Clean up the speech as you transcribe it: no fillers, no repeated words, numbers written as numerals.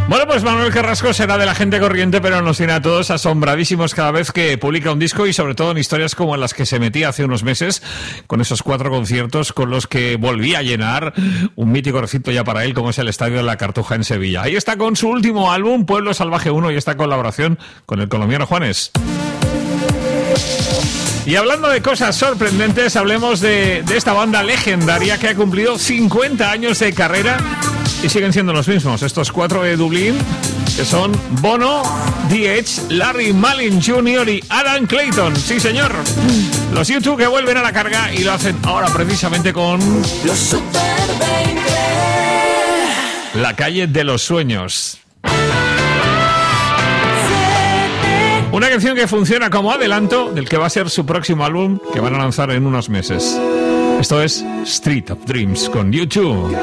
Bueno, pues Manuel Carrasco será de la gente corriente, pero nos tiene a todos asombradísimos cada vez que publica un disco, y sobre todo en historias como en las que se metía hace unos meses, con esos 4 conciertos con los que volvía a llenar un mítico recinto ya para él, como es el Estadio de la Cartuja en Sevilla. Ahí está con su último álbum, Pueblo Salvaje 1, y esta colaboración con el colombiano Juanes. Y hablando de cosas sorprendentes, hablemos de esta banda legendaria que ha cumplido 50 años de carrera y siguen siendo los mismos. Estos 4 de Dublín, que son Bono, The Edge, Larry Mullen Jr. y Adam Clayton. Sí, señor. Los U2 que vuelven a la carga y lo hacen ahora precisamente con Los Super 20. La calle de los sueños. Una canción que funciona como adelanto del que va a ser su próximo álbum, que van a lanzar en unos meses. Esto es Street of Dreams con U2.